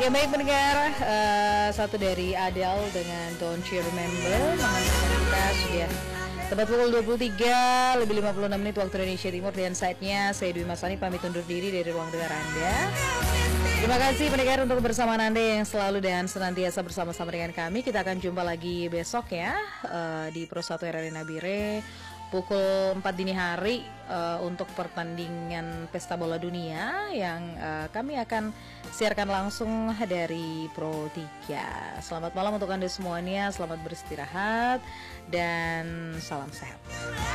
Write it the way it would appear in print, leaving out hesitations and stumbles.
Ya baik pendengar, satu dari Adele dengan Don't You Remember mengantarkan kita sudah tepat pukul 23 lebih 56 menit waktu Indonesia Timur. Dan saatnya saya Dwi Masani pamit undur diri dari ruang dengar Anda. Terima kasih pendengar untuk kebersamaan Anda yang selalu dan senantiasa bersama-sama dengan kami. Kita akan jumpa lagi besok ya di Pro 1 RRI Nabire pukul 4 dini hari untuk pertandingan Pesta Bola Dunia yang kami akan siarkan langsung dari Pro 3. Selamat malam untuk Anda semuanya, selamat beristirahat dan salam sehat.